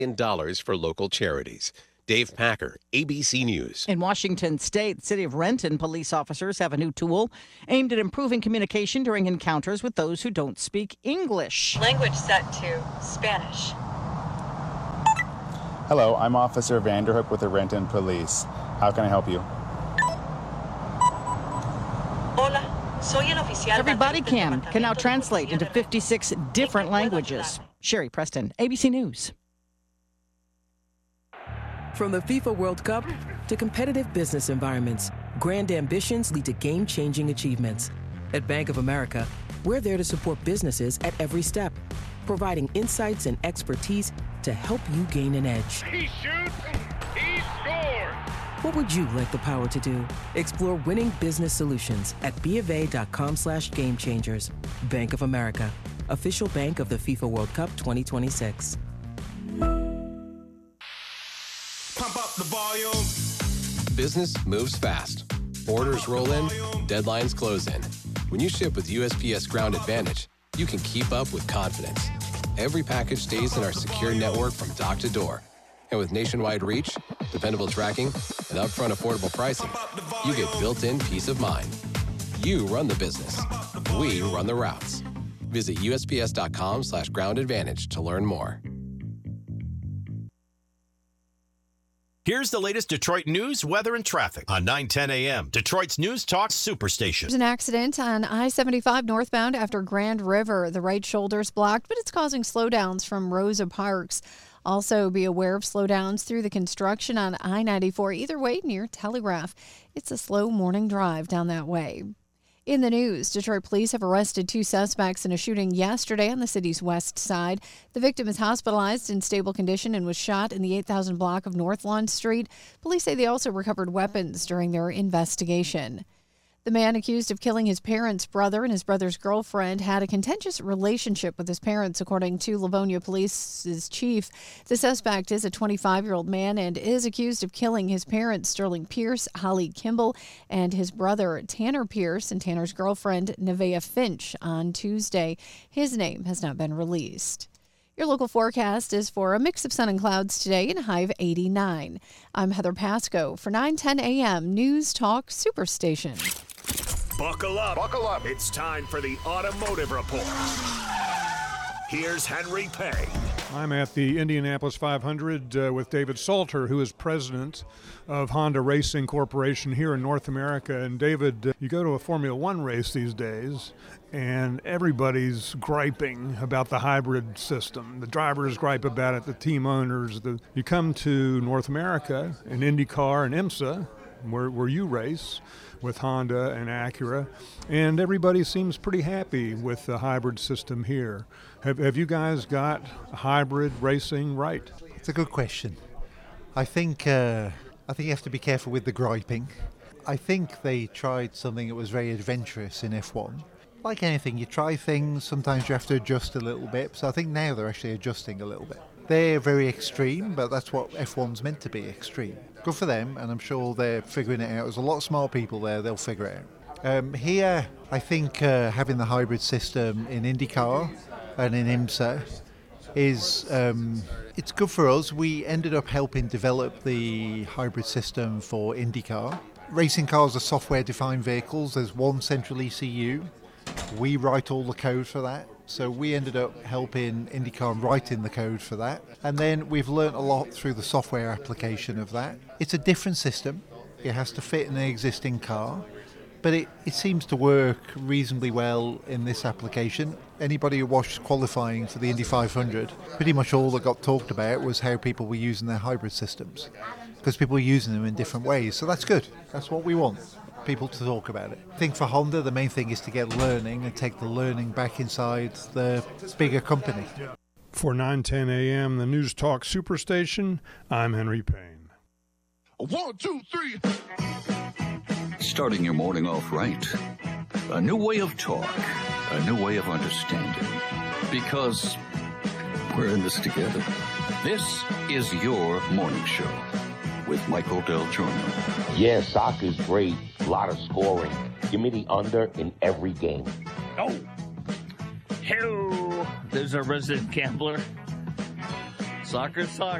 dollars for local charities. Dave Packer, ABC News. In Washington State, the city of Renton police officers have a new tool aimed at improving communication during encounters with those who don't speak English. Language set to Spanish. Hello, I'm Officer Vanderhook with the Renton Police. How can I help you? Hola, soy el oficial. Every body cam can now translate into 56 different languages. Sherry Preston, ABC News. From the FIFA World Cup to competitive business environments, grand ambitions lead to game-changing achievements. At Bank of America, we're there to support businesses at every step, providing insights and expertise to help you gain an edge. He shoots, he scores! What would you like the power to do? Explore winning business solutions at BofA.com/gamechangers. Bank of America, official bank of the FIFA World Cup 2026. Pump up the volume. Business moves fast. Orders roll in, deadlines close in. When you ship with USPS Ground Advantage, you can keep up with confidence. Every package stays in our secure network from dock to door. And with nationwide reach, dependable tracking, and upfront affordable pricing, you get built-in peace of mind. You run the business. We run the routes. Visit USPS.com/Ground Advantage to learn more. Here's the latest Detroit news, weather, and traffic on 9:10 a.m. Detroit's News Talk Superstation. There's an accident on I-75 northbound after Grand River. The right shoulder's blocked, but it's causing slowdowns from Rosa Parks. Also, be aware of slowdowns through the construction on I-94, either way near Telegraph. It's a slow morning drive down that way. In the news, Detroit police have arrested 2 suspects in a shooting yesterday on the city's west side. The victim is hospitalized in stable condition and was shot in the 8000 block of North Lawn Street. Police say they also recovered weapons during their investigation. The man accused of killing his parents' brother and his brother's girlfriend had a contentious relationship with his parents, according to Livonia Police's chief. The suspect is a 25-year-old man and is accused of killing his parents, Sterling Pierce, Holly Kimball, and his brother, Tanner Pierce, and Tanner's girlfriend, Nevaeh Finch, on Tuesday. His name has not been released. Your local forecast is for a mix of sun and clouds today and a high of 89. I'm Heather Pasco for 9:10 a.m. News Talk Superstation. Buckle up. Buckle up. It's time for the Automotive Report. Here's Henry Payne. I'm at the Indianapolis 500 with David Salter, who is president of Honda Racing Corporation here in North America. And David, you go to a Formula One race these days, and everybody's griping about the hybrid system. The drivers gripe about it, the team owners. You come to North America, in IndyCar and IMSA, where you race with Honda and Acura, and everybody seems pretty happy with the hybrid system here. Have you guys got hybrid racing right? It's a good question. I think you have to be careful with the griping. I think they tried something that was very adventurous in F1. Like anything, you try things, sometimes you have to adjust a little bit. So I think now they're actually adjusting a little bit. They're very extreme, but that's what F1's meant to be, extreme. Good for them, and I'm sure they're figuring it out. There's a lot of smart people there, they'll figure it out. Here, I think having the hybrid system in IndyCar and in IMSA is it's good for us. We ended up helping develop the hybrid system for IndyCar. Racing cars are software-defined vehicles. There's one central ECU. We write all the code for that. So we ended up helping IndyCar writing the code for that. And then we've learnt a lot through the software application of that. It's a different system. It has to fit in an existing car. But it seems to work reasonably well in this application. Anybody who watched qualifying for the Indy 500, pretty much all that got talked about was how people were using their hybrid systems. Because people are using them in different ways. So that's good. That's what we want. People to talk about it. I think for Honda, the main thing is to get learning and take the learning back inside the bigger company. For 9:10 a.m., the News Talk Superstation, I'm Henry Payne. 1, 2, 3. Starting your morning off right. A new way of talk. A new way of understanding. Because we're in this together. This is your morning show with Michael Del Giorno. Yeah, soccer's great. A lot of scoring. Give me the under in every game. Oh. Hello. There's our resident gambler. Soccer, soccer.